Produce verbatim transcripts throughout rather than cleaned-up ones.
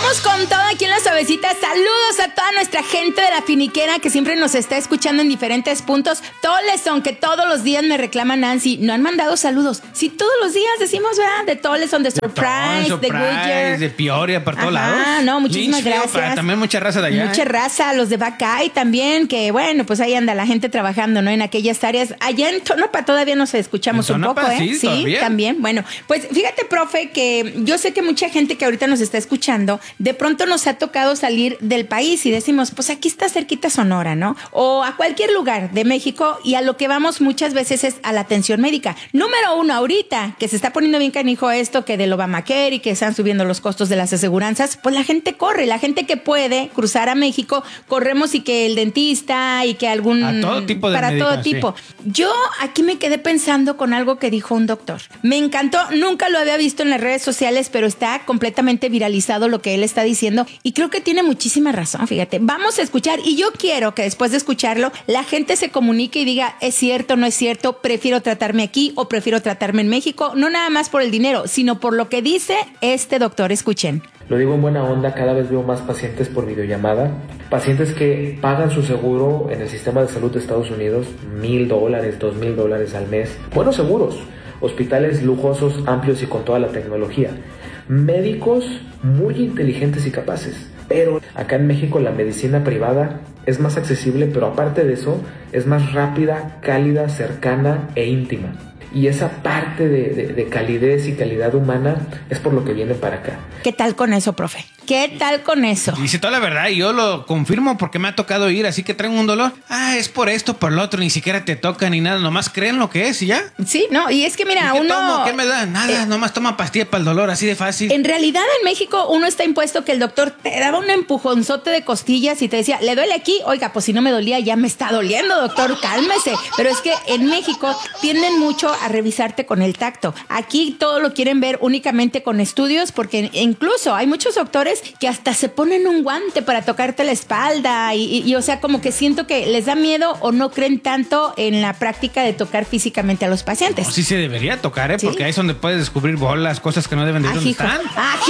Vamos con todo aquí en La Suavecita. Saludos a toda nuestra gente de La Finiquera que siempre nos está escuchando en diferentes puntos. Toleson, que todos los días me reclama Nancy. No han mandado saludos. Sí, todos los días decimos, ¿verdad? De Toleson, de Surprise, de, de Goodyear, de Peoria, por todos lados. Ah, no, muchísimas Lynchfield, gracias. Para, también mucha raza de allá. Mucha ¿eh? raza, los de Bacay también, que bueno, pues ahí anda la gente trabajando, ¿no? En aquellas áreas. Allá en Tonopah todavía nos escuchamos ¿En un Tonopah? poco, ¿eh? Sí, Sí, todavía. también. Bueno, pues fíjate, profe, que yo sé que mucha gente que ahorita nos está escuchando, de pronto nos ha tocado salir del país y decimos, pues aquí está cerquita Sonora, ¿no? O a cualquier lugar de México, y a lo que vamos muchas veces es a la atención médica. Número uno, ahorita, que se está poniendo bien canijo esto, que del Obamacare y que están subiendo los costos de las aseguranzas, pues la gente corre, la gente que puede cruzar a México, corremos y que el dentista y que algún... A todo tipo de Para médico, todo tipo. Sí. Yo aquí me quedé pensando con algo que dijo un doctor. Me encantó, nunca lo había visto en las redes sociales, pero está completamente viralizado lo que él está diciendo y creo que tiene muchísima razón, fíjate. Vamos a escuchar y yo quiero que después de escucharlo la gente se comunique y diga, es cierto, no es cierto, prefiero tratarme aquí o prefiero tratarme en México, no nada más por el dinero, sino por lo que dice este doctor. Escuchen. Lo digo en buena onda, cada vez veo más pacientes por videollamada, pacientes que pagan su seguro en el sistema de salud de Estados Unidos, mil dólares, dos mil dólares al mes, buenos seguros, hospitales lujosos, amplios y con toda la tecnología, médicos muy inteligentes y capaces. Pero acá en México la medicina privada es más accesible, pero aparte de eso es más rápida, cálida, cercana e íntima. Y esa parte de, de, de calidez y calidad humana es por lo que vienen para acá. ¿Qué tal con eso, profe? ¿Qué tal con eso? Dice toda la verdad y yo lo confirmo porque me ha tocado ir, así que traigo un dolor. Ah, es por esto, por lo otro, ni siquiera te toca ni nada, nomás creen lo que es y ya. Sí, no, y es que mira, ¿Y qué uno... tomo? ¿Qué me da? Nada, eh, nomás toma pastilla para el dolor, así de fácil. En realidad en México uno está impuesto que el doctor te daba un empujonzote de costillas y te decía, ¿le duele aquí? Oiga, pues si no me dolía ya me está doliendo, doctor, cálmese. Pero es que en México tienden mucho a revisarte con el tacto. Aquí todo lo quieren ver únicamente con estudios porque incluso hay muchos doctores que hasta se ponen un guante para tocarte la espalda y, y, y o sea, como que siento que les da miedo o no creen tanto en la práctica de tocar físicamente a los pacientes. No, sí se debería tocar, ¿eh? ¿Sí? Porque ahí es donde puedes descubrir bolas, cosas que no deben de ir donde Ajijo, están.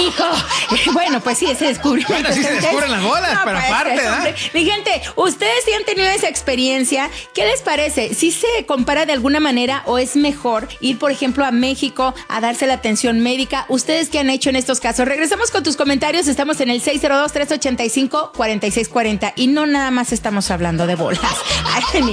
ajijo. Bueno, pues sí, ese descubrimiento. Bueno, sí se descubren las bolas, No, pero pues, aparte, hombre. ¿verdad? Mi gente, ustedes sí han tenido esa experiencia. ¿Qué les parece? ¿Sí se compara de alguna manera o es mejor ir, por ejemplo, a México a darse la atención médica? ¿Ustedes qué han hecho en estos casos? Regresamos con tus comentarios. Estamos en el seis cero dos, tres ocho cinco, cuatro seis cuatro cero y no nada más estamos hablando de bolas. Ay,